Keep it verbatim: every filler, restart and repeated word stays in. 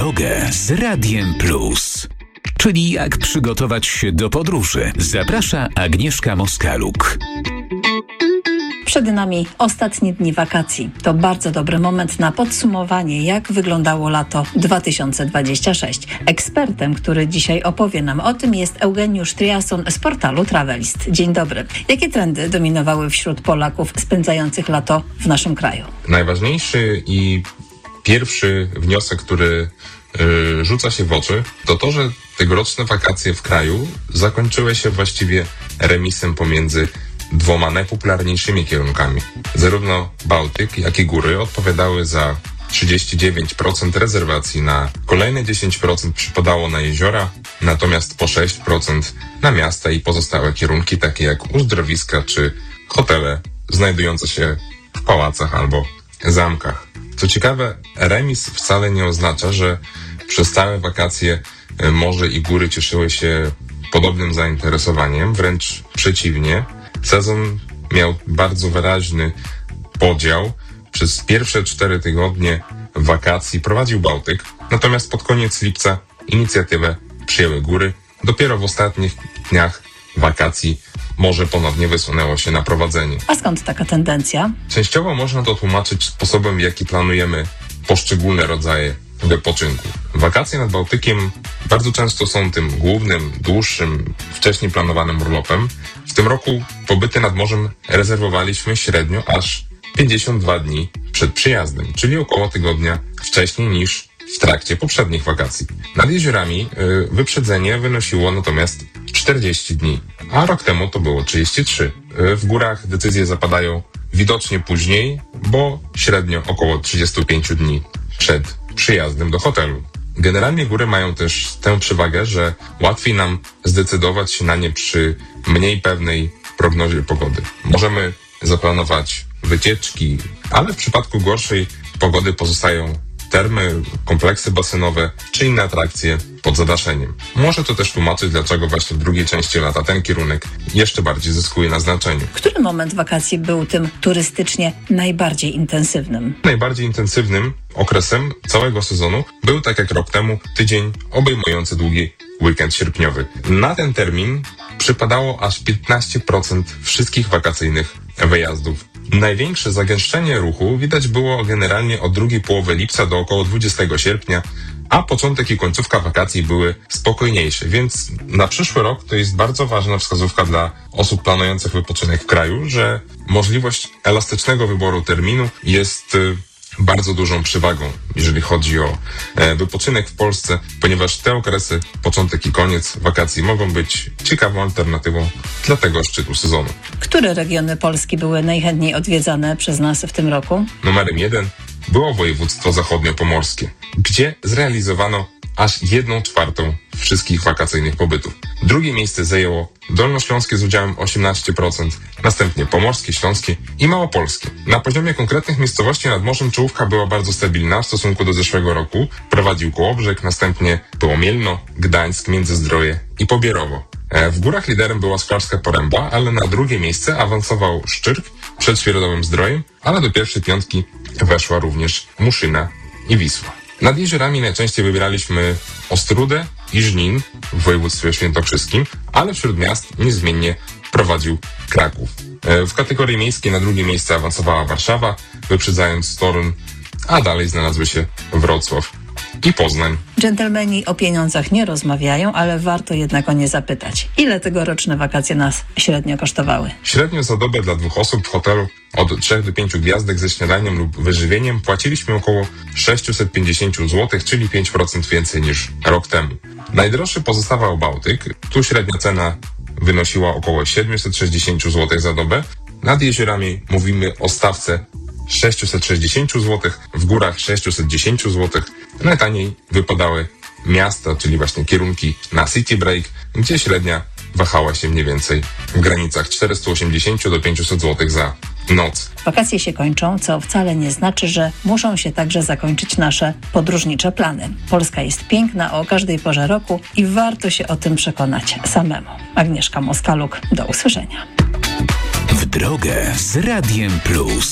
drogę z Radiem Plus. Czyli jak przygotować się do podróży. Zaprasza Agnieszka Moskaluk. Przed nami ostatnie dni wakacji. To bardzo dobry moment na podsumowanie, jak wyglądało lato dwa tysiące dwudzieste szóste. Ekspertem, który dzisiaj opowie nam o tym, jest Eugeniusz Triason z portalu Travelist. Dzień dobry. Jakie trendy dominowały wśród Polaków spędzających lato w naszym kraju? Najważniejszy i pierwszy wniosek, który yy, rzuca się w oczy, to to, że tegoroczne wakacje w kraju zakończyły się właściwie remisem pomiędzy dwoma najpopularniejszymi kierunkami. Zarówno Bałtyk, jak i góry odpowiadały za trzydzieści dziewięć procent rezerwacji, na kolejne dziesięć procent przypadało na jeziora, natomiast po sześć procent na miasta i pozostałe kierunki, takie jak uzdrowiska czy hotele znajdujące się w pałacach albo zamkach. Co ciekawe, remis wcale nie oznacza, że przez całe wakacje morze i góry cieszyły się podobnym zainteresowaniem, wręcz przeciwnie. Sezon miał bardzo wyraźny podział. Przez pierwsze cztery tygodnie wakacji prowadził Bałtyk, natomiast pod koniec lipca inicjatywę przyjęły góry. Dopiero w ostatnich dniach wakacji morze ponownie wysunęło się na prowadzenie. A skąd taka tendencja? Częściowo można to tłumaczyć sposobem, w jaki planujemy poszczególne rodzaje wypoczynku. Wakacje nad Bałtykiem bardzo często są tym głównym, dłuższym, wcześniej planowanym urlopem. W tym roku pobyty nad morzem rezerwowaliśmy średnio aż pięćdziesiąt dwa dni przed przyjazdem, czyli około tygodnia wcześniej niż w trakcie poprzednich wakacji. Nad jeziorami yy, wyprzedzenie wynosiło natomiast czterdzieści dni, a rok temu to było trzydzieści trzy. Yy, w górach decyzje zapadają widocznie później, bo średnio około trzydzieści pięć dni przed przyjazdem do hotelu. Generalnie góry mają też tę przewagę, że łatwiej nam zdecydować się na nie przy mniej pewnej prognozie pogody. Możemy zaplanować wycieczki, ale w przypadku gorszej pogody pozostają termy, kompleksy basenowe czy inne atrakcje pod zadaszeniem. Może to też tłumaczyć, dlaczego właśnie w drugiej części lata ten kierunek jeszcze bardziej zyskuje na znaczeniu. Który moment wakacji był tym turystycznie najbardziej intensywnym? Najbardziej intensywnym okresem całego sezonu był, tak jak rok temu, tydzień obejmujący długi weekend sierpniowy. Na ten termin przypadało aż piętnaście procent wszystkich wakacyjnych wyjazdów. Największe zagęszczenie ruchu widać było generalnie od drugiej połowy lipca do około dwudziestego sierpnia, a początek i końcówka wakacji były spokojniejsze, więc na przyszły rok to jest bardzo ważna wskazówka dla osób planujących wypoczynek w kraju, że możliwość elastycznego wyboru terminu jest bardzo dużą przewagą, jeżeli chodzi o e, wypoczynek w Polsce, ponieważ te okresy, początek i koniec wakacji mogą być ciekawą alternatywą dla tego szczytu sezonu. Które regiony Polski były najchętniej odwiedzane przez nas w tym roku? Numerem jeden było województwo zachodniopomorskie, gdzie zrealizowano aż jedną czwartą wszystkich wakacyjnych pobytów. Drugie miejsce zajęło Dolnośląskie z udziałem osiemnaście procent, następnie Pomorskie, Śląskie i Małopolskie. Na poziomie konkretnych miejscowości nad morzem czołówka była bardzo stabilna w stosunku do zeszłego roku. Prowadził Kołobrzeg, następnie było Mielno, Gdańsk, Międzyzdroje i Pobierowo. W górach liderem była Skarbska Poręba, ale na drugie miejsce awansował Szczyrk przed Świerodowym Zdrojem, ale do pierwszej piątki weszła również Muszyna i Wisła. Nad jeziorami najczęściej wybieraliśmy Ostródę i Żnin w województwie świętokrzyskim, ale wśród miast niezmiennie prowadził Kraków. W kategorii miejskiej na drugie miejsce awansowała Warszawa, wyprzedzając Toruń, a dalej znalazły się Wrocław i Poznań. Dżentelmeni o pieniądzach nie rozmawiają, ale warto jednak o nie zapytać. Ile tegoroczne wakacje nas średnio kosztowały? Średnio za dobę dla dwóch osób w hotelu od trzech do pięciu gwiazdek ze śniadaniem lub wyżywieniem płaciliśmy około sześćset pięćdziesiąt złotych, czyli pięć procent więcej niż rok temu. Najdroższy pozostawał Bałtyk. Tu średnia cena wynosiła około siedemset sześćdziesiąt złotych za dobę. Nad jeziorami mówimy o stawce sześćset sześćdziesiąt złotych, w górach sześćset dziesięć złotych. Najtaniej wypadały miasta, czyli właśnie kierunki na City Break, gdzie średnia wahała się mniej więcej w granicach czterysta osiemdziesiąt do pięćset złotych za noc. Wakacje się kończą, co wcale nie znaczy, że muszą się także zakończyć nasze podróżnicze plany. Polska jest piękna o każdej porze roku i warto się o tym przekonać samemu. Agnieszka Moskaluk, do usłyszenia. W drogę z Radiem Plus.